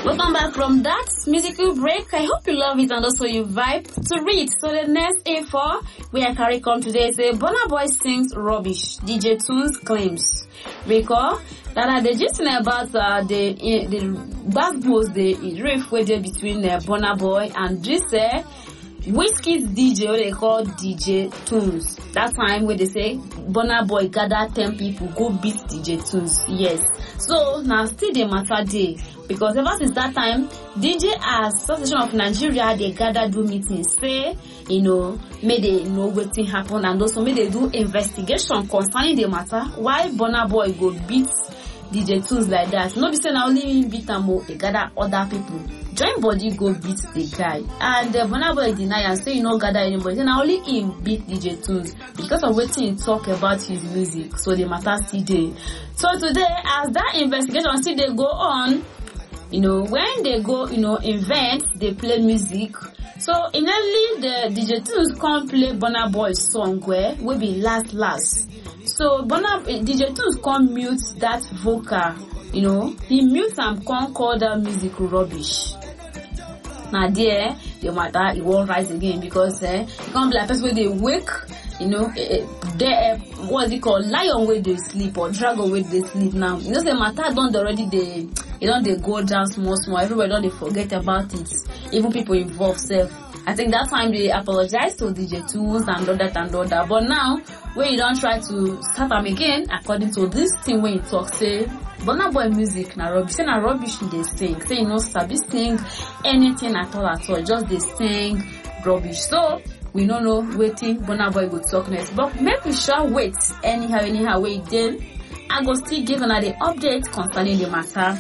Welcome back from that musical break. I hope you love it and also you vibe to read. So the next A4 we are carrying on today is Burna Boy sings rubbish. DJ Tunes claims. Recall that they just know about the backbones, the riff where they between Burna Boy and this Whiskey's DJ, what they call DJ Tunes. That time where they say Burna Boy gather 10 people go beat DJ Tunes. Yes. So now still the matter day. Because ever since that time, DJ Association of Nigeria, they gather do meetings, say, may they know what thing happen and also may they do investigation concerning the matter. Why Burna Boy go beat DJ Tunes like that? No be say na only him beat am, they gather other people. Join body go beat the guy. And Burna Boy deny and say no gather anybody. Say na only him beat DJ Tunes because of what he talk about his music. So the matter still there. So today, as that investigation still they go on, when they go, invent, they play music. So, immediately, the DJ Tunes can't play Burna Boy's song where will be last. So, DJ Tunes can't mute that vocal, he mutes and can't call that music rubbish. Now, there, the matter, it won't rise again because, it can't be like person where they wake, what's it called, lion where they sleep or dragon where they sleep now. The matter don't already, they go down small, everybody don't they forget about it. Even people involved self. I think that time they apologize to DJ Tunes and all that. But now, when you don't try to start them again, according to this thing when you talk, say, Burna Boy music na rubbish. Say na rubbish they sing. Say sabi sing anything at all. Just they sing rubbish. So, we don't know waiting Burna Boy go talk next. But maybe we shall wait anyhow wait then. I go still give another update concerning the matter.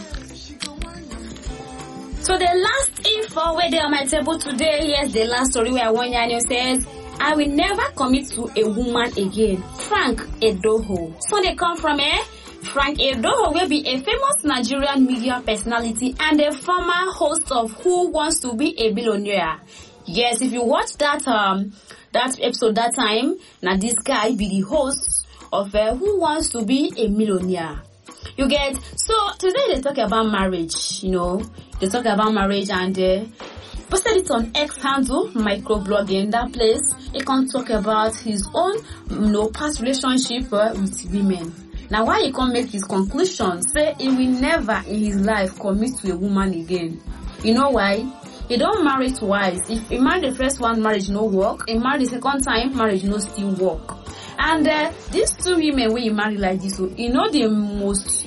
So the last info where they on my table today, yes, the last story where one Yanyo says, I will never commit to a woman again. Frank Edoho. So they come from Frank Edoho will be a famous Nigerian media personality and a former host of Who Wants to Be a Billionaire. Yes, if you watch that episode that time, now this guy be the host of Who Wants to Be a Millionaire. You get? So today they talk about marriage, They talk about marriage and posted it on X handle, microblogging. That place, he can talk about his own, past relationship with women. Now, why he can't make his conclusion? Say he will never in his life commit to a woman again. You know why? He don't marry twice. If he married the first one, marriage no work. He married the second time, marriage no still work. And these two women when you marry like this, so the most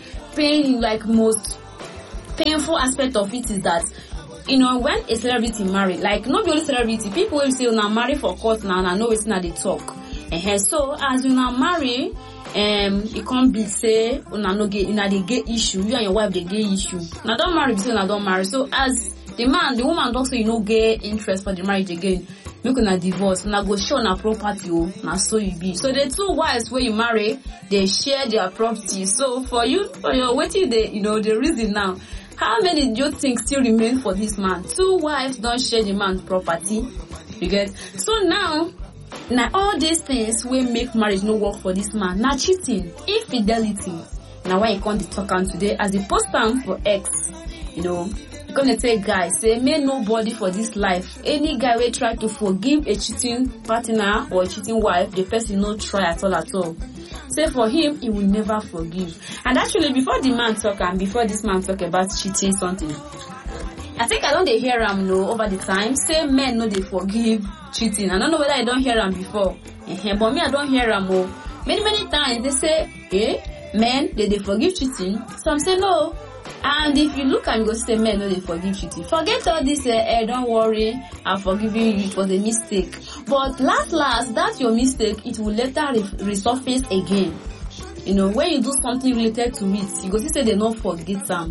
painful aspect of it is that when a celebrity marry, like not the only celebrity, people will say now marry for court now and I know it's not they talk. So as you now marry, it can't be say they get issue, you and your wife they get issue. Now don't marry because now don't marry. So as the woman don't say get interest for the marriage again. Make una divorce, na go show na property na so you be. So the two wives where you marry, they share their property. So for your waiting the reason now. How many do you think still remain for this man? Two wives don't share the man's property. You get? So now all these things will make marriage no work for this man. Now cheating, infidelity. Now why you can't talk on today as a post for X, gonna take guys say may nobody for this life. Any guy will try to forgive a cheating partner or a cheating wife, the person no try at all. Say for him, he will never forgive. And actually, before the man talk and before this man talk about cheating something, I think I don't hear him over the time. Say men know they forgive cheating. I don't know whether I don't hear him before. But me I don't hear him. Many times they say, men they forgive cheating. Some say no. And if you look and go say men no they forgive cheating. Forget all this, don't worry, I'm forgiving you, it was a mistake. But last, that's your mistake, it will later resurface again. When you do something related to it, you go see say they don't forget them.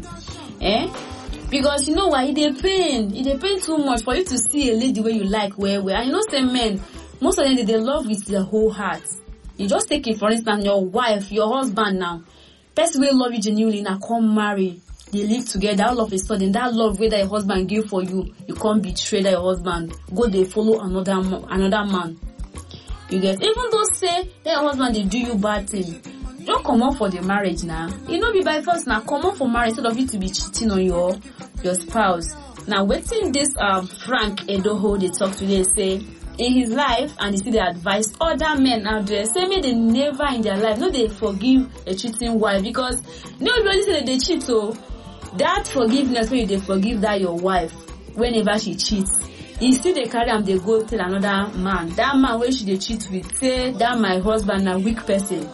Because you know why? It pain too much for you to see a lady where you like well. And say men, most of them they love with their whole heart. You just take it for instance, your wife, your husband now. Person will love you genuinely now come marry. They live together, all of a sudden, that love whether your husband gave for you, you can't betray that your husband. Go they follow another man. You get? Even though say your husband they do you bad thing, don't come up for the marriage now. Be by force now. Come up for marriage instead of you to be cheating on your your spouse. Now wetin this Frank Edoho dey talk today say in his life, and he still dey advise other men out there, say make they never in their life no dey forgive a cheating wife, because nobody say they cheat. So that forgiveness wey you dey forgive that your wife whenever she cheats, e still dey carry am dey go tell another man. That man wey she dey cheat with say that my husband na weak person.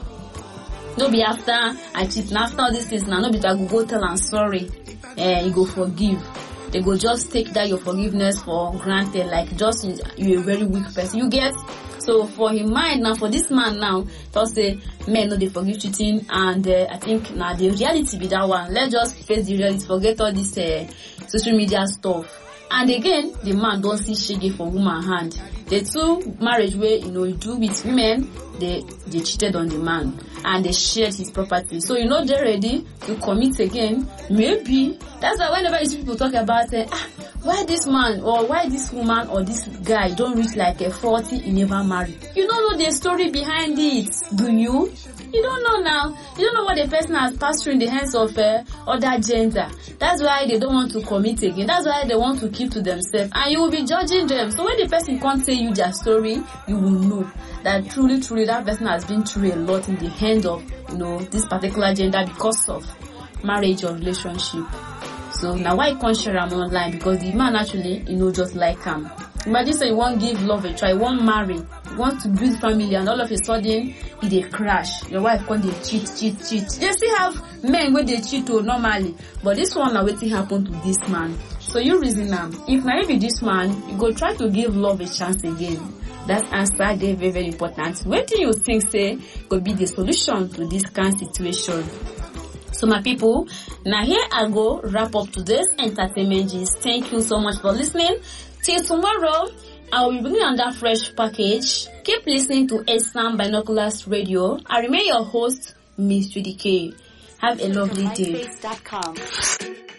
No be after I cheat, na after all these things, now no be that I go tell am sorry, you go forgive. They go just take that your forgiveness for granted, like just you a very weak person. You get? So for him mind now, for this man now, just say men no dey forgive cheating, and I think now the reality be that one. Let's just face the reality, forget all this social media stuff. And again, the man don't see shege for woman hand. The two marriage way, you do with women, they cheated on the man and they shared his property. So they're ready to commit again. Maybe that's why whenever you see people talk about why this man or why this woman or this guy don't reach like a 40, he never marry. You don't know the story behind it, do you? You don't know now. You don't know what the person has passed through in the hands of other gender. That's why they don't want to commit again. That's why they want to keep to themselves. And you will be judging them. So when the person can't tell you their story, you will know that truly that person has been through a lot in the hand of, this particular gender because of marriage or relationship. So now why you can't share them online? Because the man actually, just like him. Imagine say you won't give love a try, you won't marry, you want to build family, and all of a sudden it crash. Your wife can't cheat. They still have men where they cheat normally, but this one now waiting happen to this man. So you reason now, if now be this man, you go try to give love a chance again. That answer they very, very important. What do you think say could be the solution to this kind of situation? So my people, now here I go wrap up today's entertainment gist. Thank you so much for listening. Till tomorrow, I will be bringing another fresh package. Keep listening to Assam Binoculars Radio. I remain your host, Miss Judy K. Have a lovely day.